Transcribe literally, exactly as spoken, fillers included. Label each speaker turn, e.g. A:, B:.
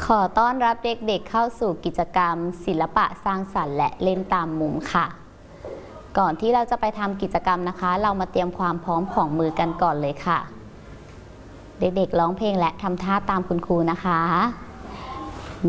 A: ขอต้อนรับเด็กๆเข้าสู่กิจกรรมศิลปะสร้างสรรค์และเล่นตามมุมค่ะก่อนที่เราจะไปทำกิจกรรมนะคะเรามาเตรียมความพร้อมของมือกันก่อนเลยค่ะเด็กๆร้องเพลงและทำท่าตามคุณครูนะคะ